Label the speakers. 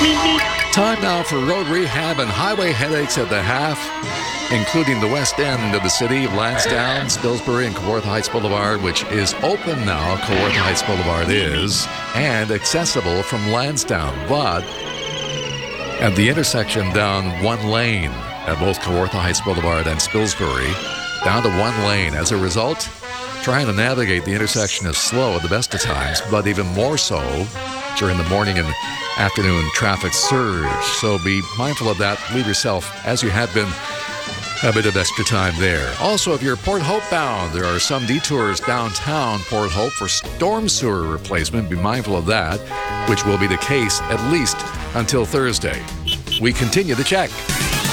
Speaker 1: Time now for road rehab and highway headaches at the half, including the west end of the city of Lansdowne, Spilsbury, and Kawartha Heights Boulevard, which is open now. Kawartha Heights Boulevard is, and accessible from Lansdowne. But at the intersection, down one lane at both Kawartha Heights Boulevard and Spilsbury, down to one lane. As a result, trying to navigate the intersection is slow at the best of times, but even more so during the morning and afternoon traffic surge. So be mindful of that. Leave yourself, as you have been, a bit of extra time there. Also, if you're Port Hope bound, there are some detours downtown Port Hope for storm sewer replacement. Be mindful of that, which will be the case at least until Thursday. We continue the check.